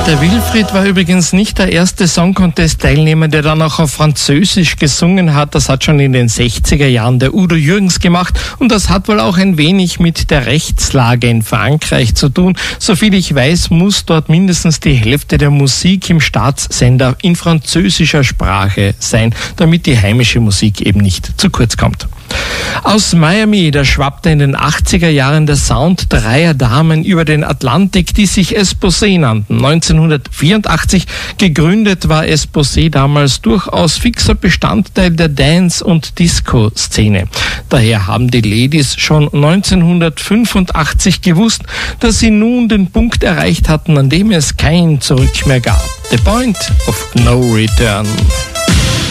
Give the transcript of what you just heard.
Der Wilfried war übrigens nicht der erste Song-Contest-Teilnehmer, der dann auch auf Französisch gesungen hat. Das hat schon in den 60er Jahren der Udo Jürgens gemacht und das hat wohl auch ein wenig mit der Rechtslage in Frankreich zu tun. Soviel ich weiß, muss dort mindestens die Hälfte der Musik im Staatssender in französischer Sprache sein, damit die heimische Musik eben nicht zu kurz kommt. Aus Miami, da schwappte in den 80er Jahren der Sound dreier Damen über den Atlantik, die sich Esposé nannten. 1984 gegründet war Esposé damals durchaus fixer Bestandteil der Dance- und Disco-Szene. Daher haben die Ladies schon 1985 gewusst, dass sie nun den Punkt erreicht hatten, an dem es kein Zurück mehr gab. The point of no return.